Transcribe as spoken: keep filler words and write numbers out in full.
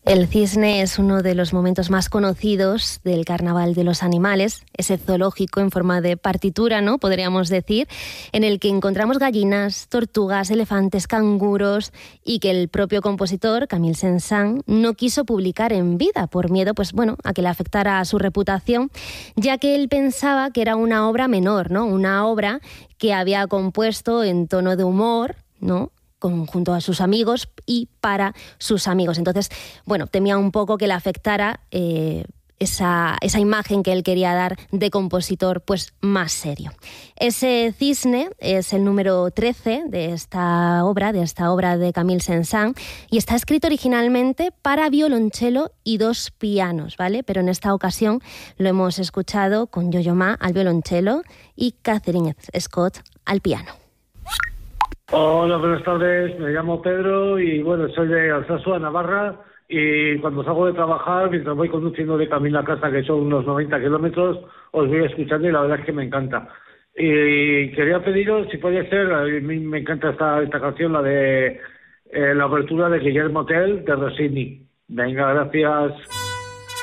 El cisne es uno de los momentos más conocidos del Carnaval de los Animales, ese zoológico en forma de partitura, ¿no?, podríamos decir, en el que encontramos gallinas, tortugas, elefantes, canguros, y que el propio compositor, Camille Saint-Saëns, no quiso publicar en vida por miedo, pues bueno, a que le afectara a su reputación, ya que él pensaba que era una obra menor, ¿no?, una obra que había compuesto en tono de humor, ¿no?, junto a sus amigos y para sus amigos. Entonces, bueno, temía un poco que le afectara eh, esa, esa imagen que él quería dar de compositor pues más serio. Ese cisne es el número trece de esta obra, de esta obra de Camille Saint-Saëns, y está escrito originalmente para violonchelo y dos pianos, ¿vale? Pero en esta ocasión lo hemos escuchado con Yo-Yo Ma al violonchelo y Catherine Scott al piano. Hola, buenas tardes, me llamo Pedro y bueno, soy de Alsasua, Navarra, y cuando salgo de trabajar, mientras voy conduciendo de camino a casa, que son unos noventa kilómetros, os voy escuchando y la verdad es que me encanta. Y quería pediros, si puede ser, a mí me encanta esta, esta canción, la de eh, la apertura de Guillermo Tell de Rossini. Venga, gracias.